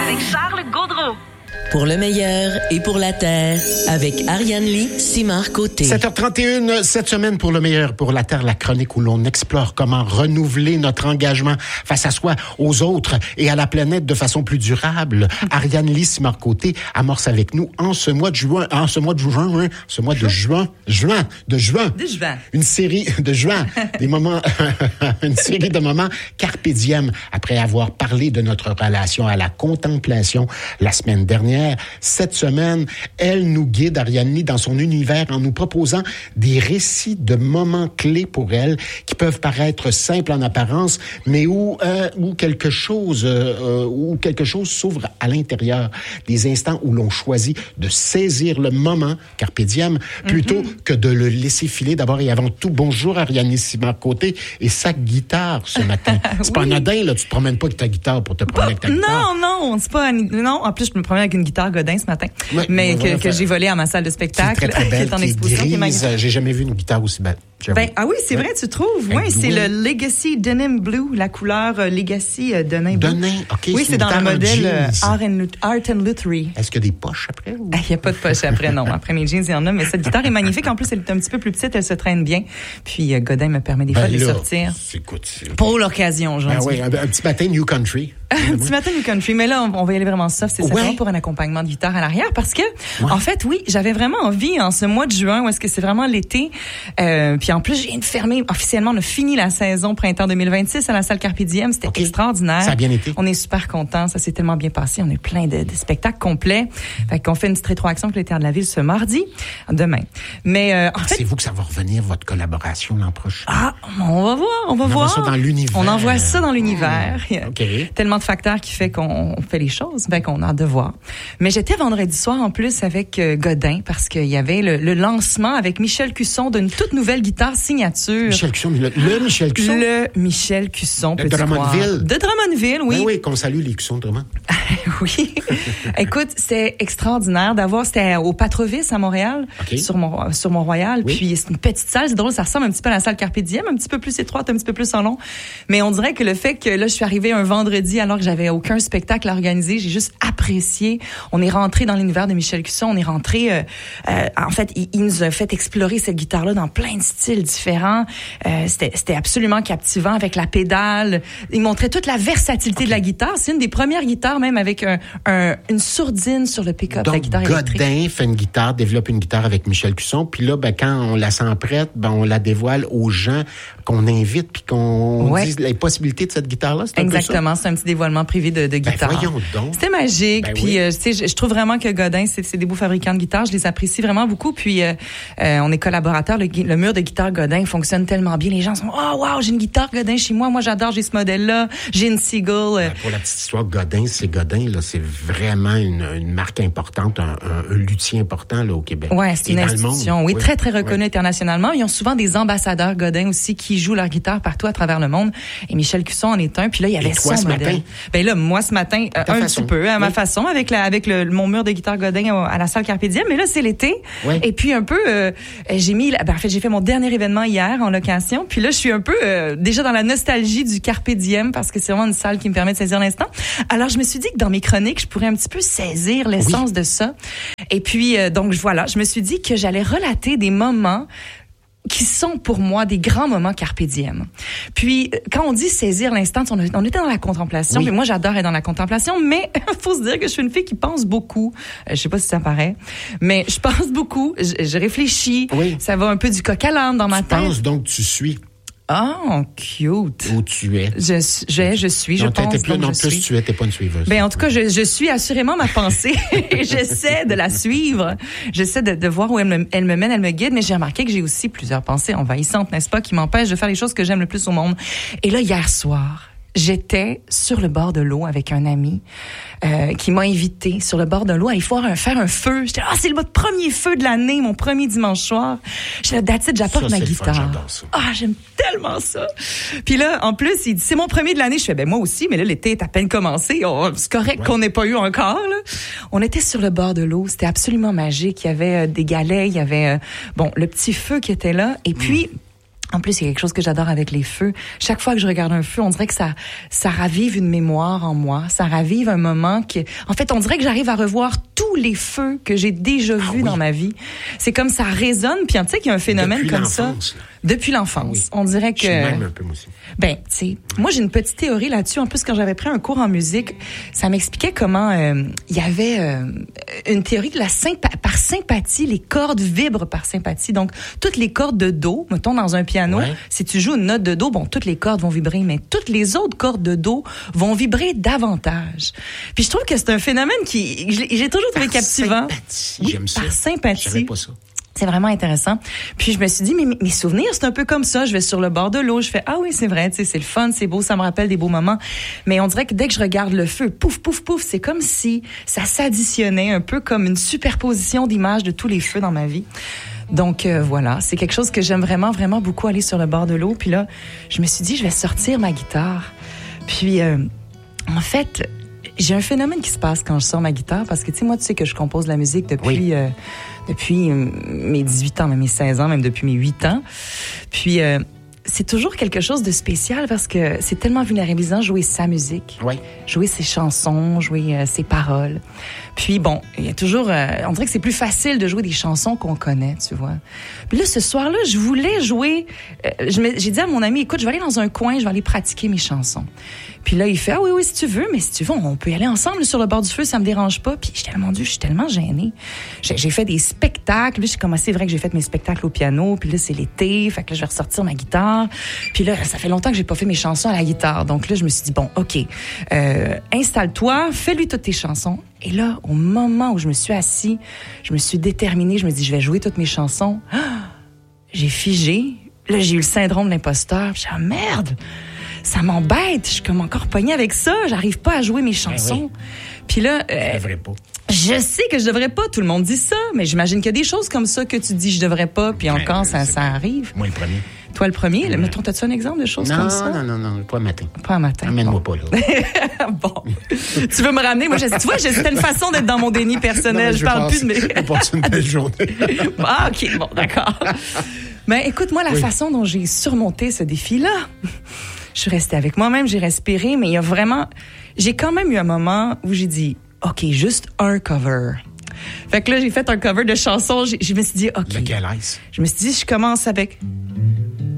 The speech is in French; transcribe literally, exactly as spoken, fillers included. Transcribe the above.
avec Charles Gaudreau. Pour le meilleur et pour la terre, avec Ariane Lee, Simard Côté. sept heures trente et une, cette semaine pour le meilleur, pour la terre, la chronique où l'on explore comment renouveler notre engagement face à soi, aux autres et à la planète de façon plus durable. Ariane Lee, Simard Côté amorce avec nous en ce mois de juin, en ce mois de juin, ce mois de juin, juin, de juin, de juin, une série de juin, des moments, une série de moments carpe diem après avoir parlé de notre relation à la contemplation la semaine dernière. Cette semaine, elle nous guide, Ariane Lee, dans son univers en nous proposant des récits de moments clés pour elle qui peuvent paraître simples en apparence, mais où, euh, où quelque chose, euh, où quelque chose s'ouvre à l'intérieur. Des instants où l'on choisit de saisir le moment, carpe diem, plutôt mm-hmm. que de le laisser filer. D'abord et avant tout, bonjour Ariane Lee, Simard Côté et sa guitare ce matin. C'est oui. pas anodin, là, tu te promènes pas avec ta guitare pour te promener avec ta guitare. Non, non, c'est pas, non, en plus je me promène avec une guitare Godin ce matin, ouais, mais que, que j'ai volé à ma salle de spectacle, qui est très, très belle, qui est en qui exposition, est grise. Qui est J'ai jamais vu une guitare aussi belle. Ben, ah oui, c'est ouais. vrai, tu trouves. Oui, c'est le Legacy Denim Blue, la couleur euh, Legacy euh, Denim Blue. Denim, OK. Oui, c'est, c'est dans le modèle euh, Art, and, Art and Lutherie. Est-ce qu'il y a des poches après? Il n'y a pas de poches après, non. Après mes jeans, il y en a, mais cette guitare est magnifique. En plus, elle est un petit peu plus petite, elle se traîne bien. Puis euh, Godin me permet des fois ben de les sortir. Écoute, c'est... Pour l'occasion, genre. Ben oui, un, un petit matin New Country. Un petit matin New Country, mais là, on, on va y aller vraiment soft. C'est ouais. simplement pour un accompagnement de guitare à l'arrière parce que, ouais. en fait, oui, j'avais vraiment envie en ce mois de juin où est-ce que c'est vraiment l'été. Euh, puis en plus, je viens de fermer officiellement, on a fini la saison printemps deux mille vingt-six à la salle Carpe Diem. C'était okay. extraordinaire. Ça a bien été. On est super contents. Ça s'est tellement bien passé. On a eu plein de, de spectacles complets. Fait qu'on fait une petite rétroaction avec le Théâtre de la Ville ce mardi, demain. Mais euh, en fait, c'est vous que ça va revenir, votre collaboration l'an prochain? Ah, on va voir. On va on voir. On envoie ça dans l'univers. On envoie ça dans l'univers. Il y a okay. tellement de facteurs qui fait qu'on fait les choses. Fait qu'on a hâte de voir. Mais j'étais vendredi soir en plus avec euh, Godin parce qu'il y avait le, le lancement avec Michel Cusson d'une toute nouvelle guitare signature. Michel Cusson, le, le Michel Cusson. Le Michel Cusson, de Drummondville. De Drummondville, oui. Ben oui, qu'on salue les Cussons de Drummond. Oui. Écoute, c'était extraordinaire d'avoir, c'était au Patrovis à Montréal, okay. sur Mont, sur Mont-Royal. Oui. Puis c'est une petite salle, c'est drôle, ça ressemble un petit peu à la salle Carpe Diem, un petit peu plus étroite, un petit peu plus en long. Mais on dirait que le fait que là, je suis arrivée un vendredi alors que j'avais aucun spectacle à organiser, j'ai juste apprécié. On est rentré dans l'univers de Michel Cusson, on est rentré, euh, euh, en fait, il, il nous a fait explorer cette guitare-là dans plein de styles différents. Euh, c'était, c'était absolument captivant avec la pédale. Il montrait toute la versatilité okay. de la guitare. C'est une des premières guitares même avec un, un, une sourdine sur le pick-up. Donc, la guitare Godin électrique. fait une guitare, développe une guitare avec Michel Cusson. Puis là, ben, quand on la sent prête, ben, on la dévoile aux gens qu'on invite puis qu'on ouais. dise les possibilités de cette guitare-là. C'est un Exactement. Peu ça? C'est un petit dévoilement privé de, de guitare. Ben, voyons donc. C'était magique. Ben, puis, oui. euh, tu sais, je, je trouve vraiment que Godin, c'est, c'est des beaux fabricants de guitares. Je les apprécie vraiment beaucoup. Puis, euh, euh, on est collaborateurs. Le, le mur de guitare Godin fonctionne tellement bien. Les gens sont, oh, wow, j'ai une guitare Godin chez moi. Moi, j'adore, j'ai ce modèle-là. J'ai une Seagull. Ben, pour la petite histoire, Godin, c'est Godin, là. C'est vraiment une, une marque importante, un, un, un luthier important, là, au Québec. Ouais, c'est et une institution. Oui, oui, très, très reconnue oui. internationalement. Ils ont souvent des ambassadeurs Godin aussi qui jouent leur guitare partout à travers le monde. Et Michel Cusson en est un. Puis là, il y avait et toi, son ce modèle. Matin? Ben là, moi, ce matin, euh, un façon. petit peu, à oui. ma façon, avec la, avec le, mon mur de guitare Godin à la salle Carpe Diem. Mais là, c'est l'été. Oui. Et puis, un peu, euh, j'ai mis, ben, en fait, j'ai fait mon dernier événement hier en location. Puis là, je suis un peu, euh, déjà dans la nostalgie du Carpe Diem parce que c'est vraiment une salle qui me permet de saisir l'instant. Alors, je me suis dit que dans mes chroniques, je pourrais un petit peu saisir l'essence oui. de ça. Et puis, euh, donc, voilà, je me suis dit que j'allais relater des moments qui sont pour moi des grands moments carpe diem. Puis, quand on dit saisir l'instant, on, on était dans la contemplation, oui. puis moi j'adore être dans la contemplation, mais faut se dire que je suis une fille qui pense beaucoup. Euh, je sais pas si ça paraît, mais je pense beaucoup, je, je réfléchis, oui. ça va un peu du coq à l'âne dans ma tu tête. Tu penses donc tu suis. Oh, cute. Où tu es. Je, je, je suis, je non, pense. Plus, donc non, je plus suis. tu es, t'es pas une suiveuse. Ben, en tout cas, je, je suis assurément ma pensée. J'essaie de la suivre. J'essaie de, de voir où elle me, elle me mène, elle me guide, mais j'ai remarqué que j'ai aussi plusieurs pensées envahissantes, n'est-ce pas, qui m'empêchent de faire les choses que j'aime le plus au monde. Et là, hier soir, j'étais sur le bord de l'eau avec un ami euh, qui m'a invité sur le bord de l'eau à aller voir un, faire un feu. J'étais ah, c'est le premier feu de l'année, mon premier dimanche soir. J'étais là, that's it, j'apporte ça, ma guitare. Ah, j'aime tellement ça. Puis là, en plus, il dit c'est mon premier de l'année. Je fais ben moi aussi, mais là l'été est à peine commencé. Oh, c'est correct ouais. qu'on n'ait pas eu encore. Là. On était sur le bord de l'eau, c'était absolument magique. Il y avait euh, des galets, il y avait euh, bon le petit feu qui était là, et puis. Mmh. En plus, il y a quelque chose que j'adore avec les feux. Chaque fois que je regarde un feu, on dirait que ça, ça ravive une mémoire en moi. Ça ravive un moment que, en fait, on dirait que j'arrive à revoir tous les feux que j'ai déjà vus ah oui. dans ma vie. C'est comme ça résonne. Puis, tu sais qu'il y a un phénomène Depuis comme ça. Depuis l'enfance. Oui. On dirait que. Je suis même un peu, moi aussi. Ben, tu sais, moi, j'ai une petite théorie là-dessus. En plus, quand j'avais pris un cours en musique, ça m'expliquait comment euh, il y avait euh, une théorie que la sympa- par sympathie, les cordes vibrent par sympathie. Donc, toutes les cordes de Do, mettons dans un piano, ouais. si tu joues une note de Do, bon, toutes les cordes vont vibrer, mais toutes les autres cordes de Do vont vibrer davantage. Puis, je trouve que c'est un phénomène qui, j'ai toujours trouvé par captivant. Sympathie, oui, j'aime ça. Par sympathie. Je savais pas ça. C'est vraiment intéressant. Puis je me suis dit, mais mes souvenirs, c'est un peu comme ça. Je vais sur le bord de l'eau, je fais, ah oui, c'est vrai, tu sais, c'est le fun, c'est beau, ça me rappelle des beaux moments. Mais on dirait que dès que je regarde le feu, pouf, pouf, pouf, c'est comme si ça s'additionnait un peu comme une superposition d'images de tous les feux dans ma vie. Donc euh, voilà, c'est quelque chose que j'aime vraiment, vraiment beaucoup, aller sur le bord de l'eau. Puis là, je me suis dit, je vais sortir ma guitare. Puis euh, en fait, j'ai un phénomène qui se passe quand je sors ma guitare, parce que tu sais, moi, tu sais que je compose de la musique depuis... Oui. Euh, depuis mes dix-huit ans, même mes seize ans, même depuis mes huit ans. Puis, euh, c'est toujours quelque chose de spécial parce que c'est tellement vulnérabilisant jouer sa musique, oui. jouer ses chansons, jouer euh, ses paroles. Puis bon, il y a toujours... Euh, on dirait que c'est plus facile de jouer des chansons qu'on connaît, tu vois. Puis là, ce soir-là, je voulais jouer... Euh, je me, j'ai dit à mon ami, écoute, je vais aller dans un coin, je vais aller pratiquer mes chansons. Puis là, il fait, ah oui, oui, si tu veux, mais si tu veux, on peut y aller ensemble sur le bord du feu, ça me dérange pas. Puis j'étais, mon Dieu, je suis tellement gênée. J'ai, j'ai fait des spectacles. Puis j'ai commencé, c'est vrai que j'ai fait mes spectacles au piano. Puis là, c'est l'été, fait que là, je vais ressortir ma guitare. Puis là, ça fait longtemps que j'ai pas fait mes chansons à la guitare. Donc là, je me suis dit, bon, OK, euh, installe-toi, fais-lui toutes tes chansons. Et là, au moment où je me suis assis, je me suis déterminée, je me dis, je vais jouer toutes mes chansons. Ah, j'ai figé. Là, j'ai eu le syndrome de l'imposteur. Puis j'ai dit, ah, merde! Ça m'embête, je suis comme encore pognée avec ça, j'arrive pas à jouer mes chansons. Ben oui. Puis là, euh, je devrais pas. Je sais que je devrais pas, tout le monde dit ça, mais j'imagine qu'il y a des choses comme ça que tu dis je devrais pas, puis ben, encore ça, ça arrive. Moi le premier. Toi le premier, là, mettons, t'as-tu un exemple de choses non, comme ça? Non, non, non, pas un matin. Pas un matin. Amène-moi bon. pas là. Bon, tu veux me ramener? Moi, je, tu vois, c'était une façon d'être dans mon déni personnel. Non, je, je parle passe, plus de mes... Je passe une belle journée. Ah, OK, bon, d'accord. Mais écoute, moi, la oui. façon dont j'ai surmonté ce défi-là... Je suis restée avec moi-même, j'ai respiré, mais il y a vraiment... J'ai quand même eu un moment où j'ai dit, OK, juste un cover. Fait que là, j'ai fait un cover de chansons. Je me suis dit, OK. Lequel est-ce? Je me suis dit, je commence avec